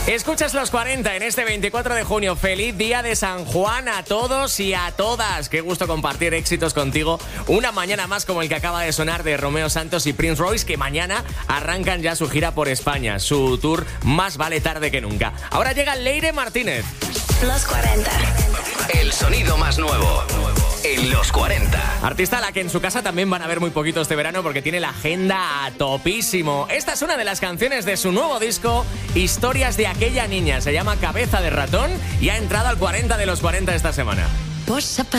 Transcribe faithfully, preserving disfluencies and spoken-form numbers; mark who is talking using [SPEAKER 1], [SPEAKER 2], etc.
[SPEAKER 1] Escuchas los cuarenta en este veinticuatro de junio. Feliz día de San Juan a todos y a todas. Qué gusto compartir éxitos contigo. Una mañana más como el que acaba de sonar de Romeo Santos y Prince Royce, que mañana arrancan ya su gira por España. Su tour Más vale tarde que nunca. Ahora llega Leire Martínez.
[SPEAKER 2] Los cuarenta.
[SPEAKER 3] El sonido más nuevo en los cuarenta.
[SPEAKER 1] Artista a la que en su casa también van a ver muy poquito este verano porque tiene la agenda a topísimo. Esta es una de las canciones de su nuevo disco, Historias de aquella niña. Se llama Cabeza de ratón y ha entrado al cuarenta de los cuarenta esta semana.